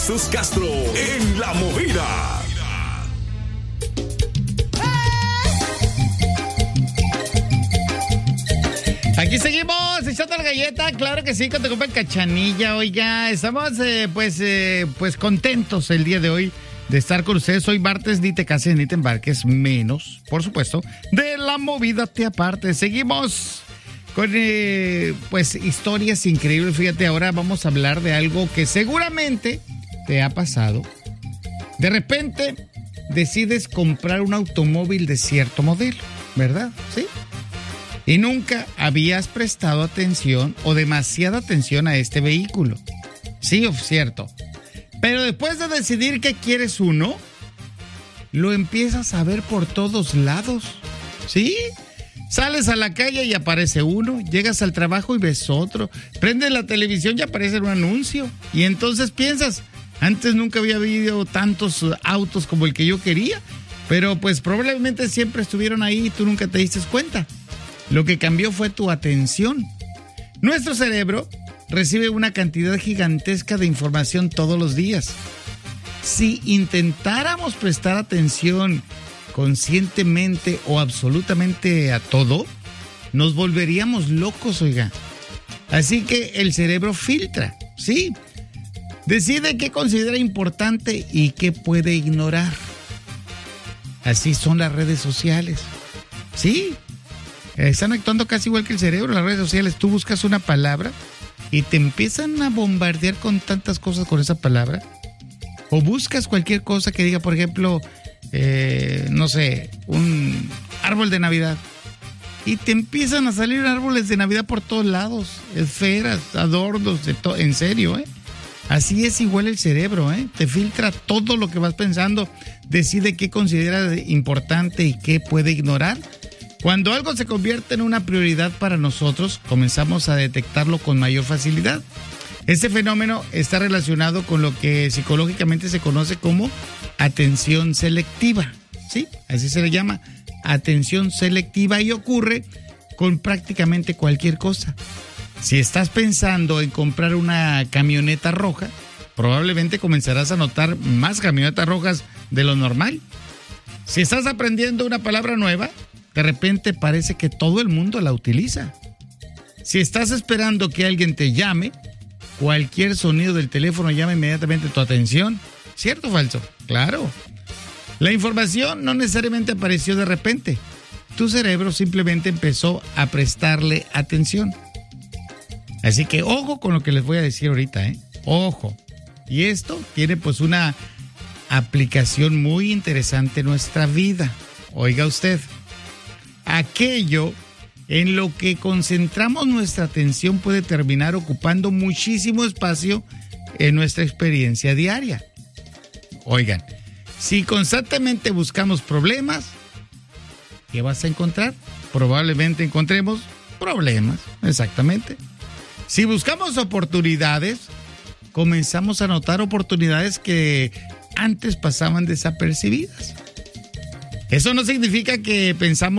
Jesús Castro en La Movida. Aquí seguimos echando la galleta, claro que sí, con tu compa Cachanilla. Oiga, estamos pues contentos el día de hoy de estar con ustedes. Hoy martes, ni te cases ni te embarques, menos, por supuesto, de La Movida te aparte. Seguimos con pues historias increíbles. Fíjate, ahora vamos a hablar de algo que seguramente te ha pasado. De repente decides comprar un automóvil de cierto modelo, ¿verdad? ¿Sí? Y nunca habías prestado atención o demasiada atención a este vehículo. Sí, es cierto. Pero después de decidir que quieres uno, lo empiezas a ver por todos lados. ¿Sí? Sales a la calle y aparece uno, llegas al trabajo y ves otro, prendes la televisión y aparece un anuncio. Y entonces piensas, antes nunca había habido tantos autos como el que yo quería, pero pues probablemente siempre estuvieron ahí y tú nunca te diste cuenta. Lo que cambió fue tu atención. Nuestro cerebro recibe una cantidad gigantesca de información todos los días. Si intentáramos prestar atención conscientemente o absolutamente a todo, nos volveríamos locos, oiga. Así que el cerebro filtra, ¿sí? Decide qué considera importante y qué puede ignorar. Así son las redes sociales, ¿sí? Están actuando casi igual que el cerebro, las redes sociales. Tú buscas una palabra y te empiezan a bombardear con tantas cosas con esa palabra. O buscas cualquier cosa que diga, por ejemplo, no sé, un árbol de Navidad. Y te empiezan a salir árboles de Navidad por todos lados. Esferas, adornos, en serio, ¿eh? Así es igual el cerebro, ¿eh? Te filtra todo lo que vas pensando. Decide qué considera importante y qué puede ignorar. Cuando algo se convierte en una prioridad para nosotros, comenzamos a detectarlo con mayor facilidad. Este fenómeno está relacionado con lo que psicológicamente se conoce como atención selectiva, ¿sí? Así se le llama, atención selectiva, y ocurre con prácticamente cualquier cosa. Si estás pensando en comprar una camioneta roja, probablemente comenzarás a notar más camionetas rojas de lo normal. Si estás aprendiendo una palabra nueva, de repente parece que todo el mundo la utiliza. Si estás esperando que alguien te llame, cualquier sonido del teléfono llama inmediatamente tu atención. ¿Cierto o falso? Claro. La información no necesariamente apareció de repente. Tu cerebro simplemente empezó a prestarle atención. Así que ojo con lo que les voy a decir ahorita, ¿eh? Ojo. Y esto tiene pues una aplicación muy interesante en nuestra vida. Oiga usted. Aquello en lo que concentramos nuestra atención puede terminar ocupando muchísimo espacio en nuestra experiencia diaria. Oigan, si constantemente buscamos problemas, ¿qué vas a encontrar? Probablemente encontremos problemas, exactamente. Si buscamos oportunidades, comenzamos a notar oportunidades que antes pasaban desapercibidas. Eso no significa que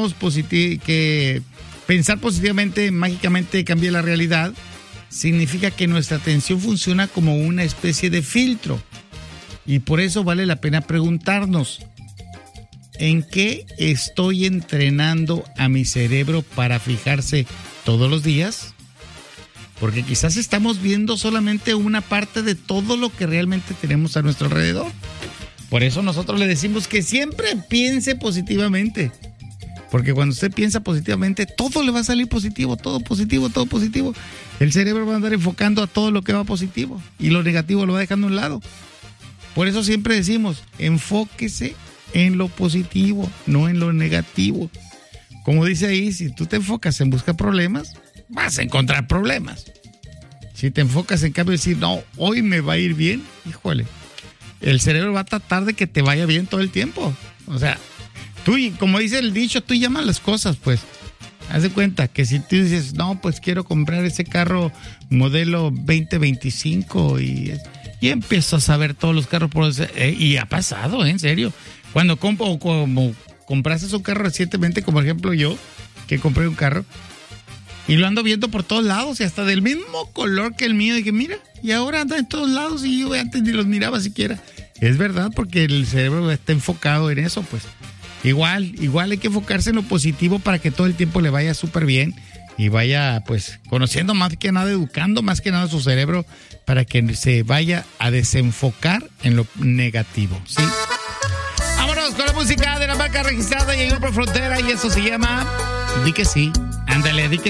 que pensar positivamente mágicamente cambie la realidad. Significa que nuestra atención funciona como una especie de filtro. Y por eso vale la pena preguntarnos, ¿en qué estoy entrenando a mi cerebro para fijarse todos los días? Porque quizás estamos viendo solamente una parte de todo lo que realmente tenemos a nuestro alrededor. Por eso nosotros le decimos que siempre piense positivamente. Porque cuando usted piensa positivamente, todo le va a salir positivo, todo positivo, todo positivo. El cerebro va a andar enfocando a todo lo que va positivo y lo negativo lo va dejando a un lado. Por eso siempre decimos, enfóquese en lo positivo, no en lo negativo. Como dice ahí, si tú te enfocas en buscar problemas, vas a encontrar problemas. Si te enfocas en cambio en decir, no, hoy me va a ir bien, híjole. El cerebro va a tratar de que te vaya bien todo el tiempo. O sea, tú, como dice el dicho, tú llamas las cosas, pues. Haz de cuenta que si tú dices, no, pues quiero comprar ese carro modelo 2025 y empiezas a ver todos los carros por y ha pasado, en serio. Cuando como compraste un carro recientemente, como ejemplo yo, que compré un carro, Y lo ando viendo por todos lados y hasta del mismo color que el mío. Dije, mira, y ahora anda en todos lados y yo antes ni los miraba siquiera. Es verdad, porque el cerebro está enfocado en eso, pues. Igual hay que enfocarse en lo positivo para que todo el tiempo le vaya súper bien y vaya, pues, conociendo más que nada, educando más que nada su cerebro para que se vaya a desenfocar en lo negativo, ¿sí? Vámonos con la música de la marca registrada y el Grupo Frontera y eso se llama Di que sí. Ándale, di que